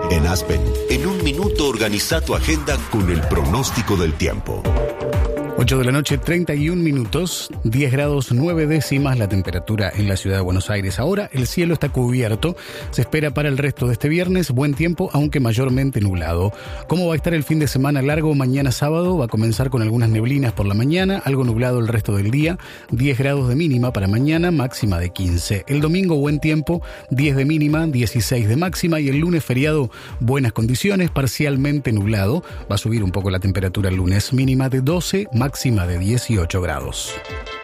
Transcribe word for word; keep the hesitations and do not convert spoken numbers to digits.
En Aspen, en un minuto organiza tu agenda con el pronóstico del tiempo. ocho de la noche, treinta y un minutos, diez grados nueve décimas la temperatura en la ciudad de Buenos Aires. Ahora el cielo está cubierto, se espera para el resto de este viernes buen tiempo, aunque mayormente nublado. ¿Cómo va a estar el fin de semana largo? Mañana sábado va a comenzar con algunas neblinas por la mañana, algo nublado el resto del día, diez grados de mínima para mañana, máxima de quince. El domingo buen tiempo, diez de mínima, dieciséis de máxima, y el lunes feriado buenas condiciones, parcialmente nublado. Va a subir un poco la temperatura el lunes, mínima de doce, máxima de dieciocho grados.